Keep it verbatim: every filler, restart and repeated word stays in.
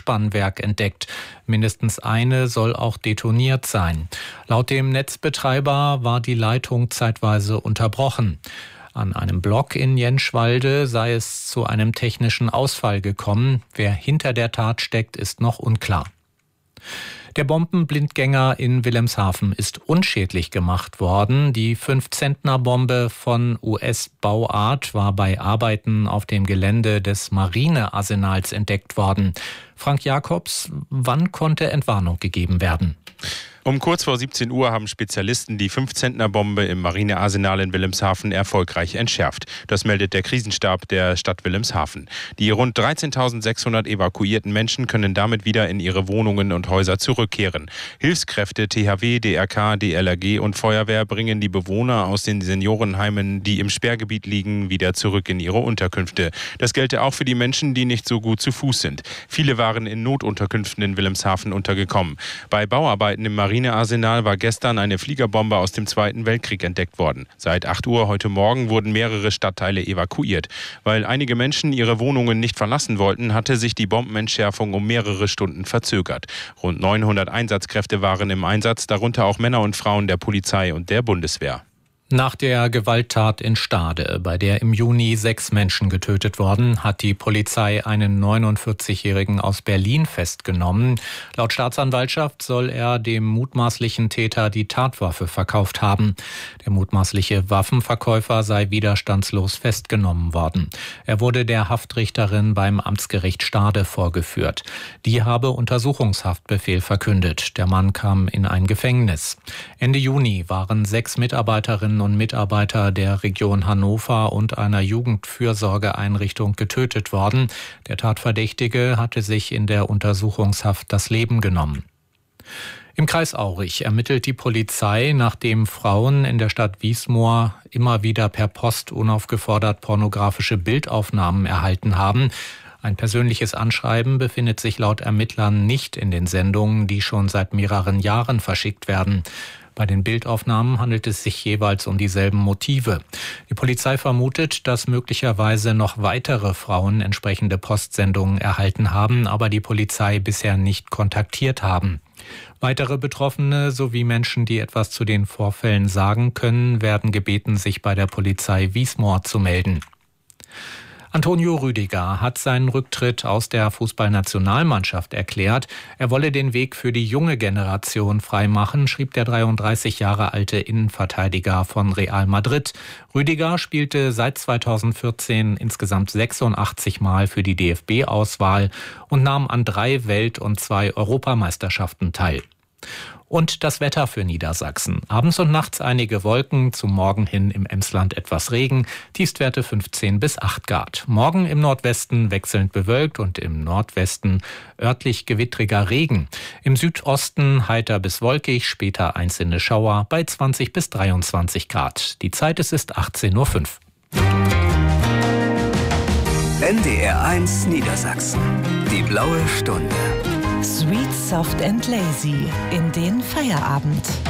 Hochspannwerk entdeckt. Mindestens eine soll auch detoniert sein. Laut dem Netzbetreiber war die Leitung zeitweise unterbrochen. An einem Block in Jentschwalde sei es zu einem technischen Ausfall gekommen. Wer hinter der Tat steckt, ist noch unklar. Der Bombenblindgänger in Wilhelmshaven ist unschädlich gemacht worden. Die fünf-Zentner-Bombe von U S-Bauart war bei Arbeiten auf dem Gelände des Marinearsenals entdeckt worden. Frank Jakobs, wann konnte Entwarnung gegeben werden? Um kurz vor siebzehn Uhr haben Spezialisten die fünf-Zentner-Bombe im Marinearsenal in Wilhelmshaven erfolgreich entschärft. Das meldet der Krisenstab der Stadt Wilhelmshaven. Die rund dreizehntausendsechshundert evakuierten Menschen können damit wieder in ihre Wohnungen und Häuser zurückkehren. Hilfskräfte T H W, D R K, D L R G und Feuerwehr bringen die Bewohner aus den Seniorenheimen, die im Sperrgebiet liegen, wieder zurück in ihre Unterkünfte. Das gelte auch für die Menschen, die nicht so gut zu Fuß sind. Viele waren in Notunterkünften in Wilhelmshaven untergekommen. Bei Bauarbeiten im Marinearsenal Marinearsenal war gestern eine Fliegerbombe aus dem Zweiten Weltkrieg entdeckt worden. Seit acht Uhr heute Morgen wurden mehrere Stadtteile evakuiert. Weil einige Menschen ihre Wohnungen nicht verlassen wollten, hatte sich die Bombenentschärfung um mehrere Stunden verzögert. Rund neunhundert Einsatzkräfte waren im Einsatz, darunter auch Männer und Frauen der Polizei und der Bundeswehr. Nach der Gewalttat in Stade, bei der im Juni sechs Menschen getötet wurden, hat die Polizei einen neunundvierzigjährigen aus Berlin festgenommen. Laut Staatsanwaltschaft soll er dem mutmaßlichen Täter die Tatwaffe verkauft haben. Der mutmaßliche Waffenverkäufer sei widerstandslos festgenommen worden. Er wurde der Haftrichterin beim Amtsgericht Stade vorgeführt. Die habe Untersuchungshaftbefehl verkündet. Der Mann kam in ein Gefängnis. Ende Juni waren sechs Mitarbeiterinnen und Mitarbeiter der Region Hannover und einer Jugendfürsorgeeinrichtung getötet worden. Der Tatverdächtige hatte sich in der Untersuchungshaft das Leben genommen. Im Kreis Aurich ermittelt die Polizei, nachdem Frauen in der Stadt Wiesmoor immer wieder per Post unaufgefordert pornografische Bildaufnahmen erhalten haben. Ein persönliches Anschreiben befindet sich laut Ermittlern nicht in den Sendungen, die schon seit mehreren Jahren verschickt werden. Bei den Bildaufnahmen handelt es sich jeweils um dieselben Motive. Die Polizei vermutet, dass möglicherweise noch weitere Frauen entsprechende Postsendungen erhalten haben, aber die Polizei bisher nicht kontaktiert haben. Weitere Betroffene sowie Menschen, die etwas zu den Vorfällen sagen können, werden gebeten, sich bei der Polizei Wiesmoor zu melden. Antonio Rüdiger hat seinen Rücktritt aus der Fußballnationalmannschaft erklärt. Er wolle den Weg für die junge Generation freimachen, schrieb der dreiunddreißig Jahre alte Innenverteidiger von Real Madrid. Rüdiger spielte seit zweitausendvierzehn insgesamt sechsundachtzig Mal für die D F B-Auswahl und nahm an drei Welt- und zwei Europameisterschaften teil. Und das Wetter für Niedersachsen. Abends und nachts einige Wolken, zum Morgen hin im Emsland etwas Regen, Tiefstwerte fünfzehn bis acht Grad. Morgen im Nordwesten wechselnd bewölkt und im Nordwesten örtlich gewittriger Regen. Im Südosten heiter bis wolkig, später einzelne Schauer bei zwanzig bis dreiundzwanzig Grad. Die Zeit, es ist achtzehn Uhr fünf. N D R eins Niedersachsen. Die blaue Stunde. Sweet, soft and lazy in den Feierabend.